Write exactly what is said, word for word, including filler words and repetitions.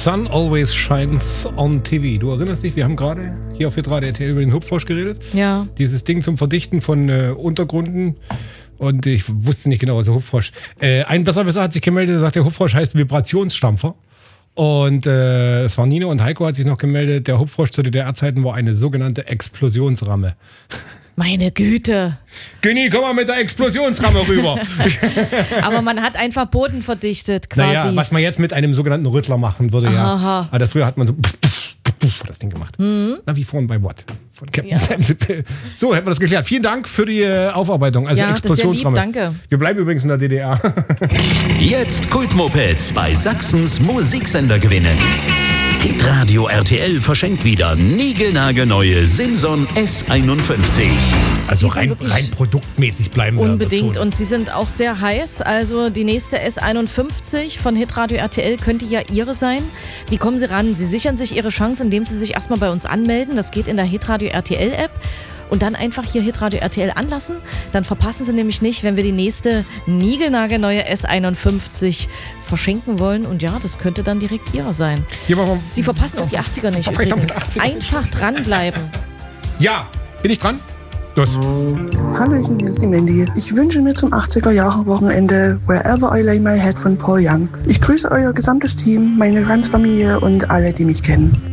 Sun always shines on T V. Du erinnerst dich, wir haben gerade hier auf Hitradio R T L über den Hupfrosch geredet. Ja. Dieses Ding zum Verdichten von äh, Untergründen. Und ich wusste nicht genau, was der Hupfrosch. Äh, ein Besserwisser hat sich gemeldet, der sagt, der Hupfrosch heißt Vibrationsstampfer. Und äh, es war Nino und Heiko hat sich noch gemeldet, der Hupfrosch zu D D R-Zeiten war eine sogenannte Explosionsramme. Meine Güte. Günni, komm mal mit der Explosionsramme rüber. Aber man hat einfach Boden verdichtet quasi. Naja, was man jetzt mit einem sogenannten Rüttler machen würde, ja. Aha. Aber früher hat man so das Ding gemacht. Mhm. Na, wie vorhin bei What? Von Captain Ja. Sensible. So, hätten wir das geklärt. Vielen Dank für die äh, Aufarbeitung. Also Ja, das ist ja lieb, Explosionsramme. danke. Wir bleiben übrigens in der D D R. Jetzt Kultmopeds bei Sachsens Musiksender gewinnen. Hitradio R T L verschenkt wieder niegelnagelneue Simson S einundfünfzig. Also Die sind rein, wirklich rein produktmäßig bleiben wir Unbedingt. dazu. Und sie sind auch sehr heiß. Also die nächste S einundfünfzig von Hitradio R T L könnte ja ihre sein. Wie kommen Sie ran? Sie sichern sich Ihre Chance, indem Sie sich erstmal bei uns anmelden. Das geht in der Hitradio R T L App. Und dann einfach hier Hitradio R T L anlassen. Dann verpassen Sie nämlich nicht, wenn wir die nächste niegelnagelneue S einundfünfzig verschenken wollen. Und ja, das könnte dann direkt Ihrer sein. Hier machen wir- Sie verpassen auch die achtziger nicht Verdammt, übrigens. achtziger. Einfach dranbleiben. Ja, bin ich dran? Los. Hallöchen, hier ist die Mandy. Ich wünsche mir zum achtziger-Jahre-Wochenende Wherever I Lay My Head von Paul Young. Ich grüße euer gesamtes Team, meine Ranzfamilie und alle, die mich kennen.